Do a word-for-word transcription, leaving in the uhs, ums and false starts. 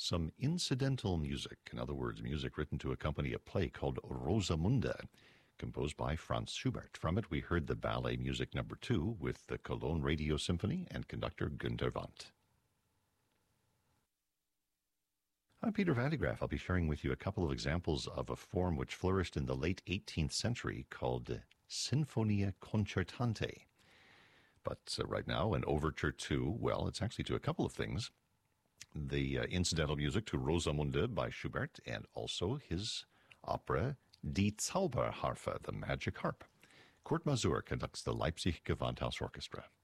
some incidental music, in other words, music written to accompany a play called Rosamunde, composed by Franz Schubert. From it, we heard the ballet music number two with the Cologne Radio Symphony and conductor Günter Wandt. I'm Peter Van de Graaff. I'll be sharing with you a couple of examples of a form which flourished in the late eighteenth century called Sinfonia Concertante. But uh, right now, an overture to, well, it's actually to a couple of things. The uh, incidental music to Rosamunde by Schubert, and also his opera Die Zauberharfe, the Magic Harp. Kurt Masur conducts the Leipzig Gewandhausorchestra.